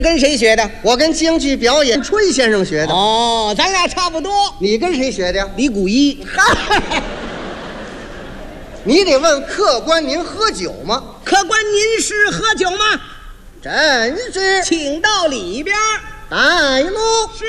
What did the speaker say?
跟谁学的？ 我跟京剧表演春先生学的。 哦，咱俩差不多。 你跟谁学的呀？ 李谷一。 嗨，你得问客官，您喝酒吗？ 客官，您是喝酒吗？ 真是， 请到里边。 带路。 是。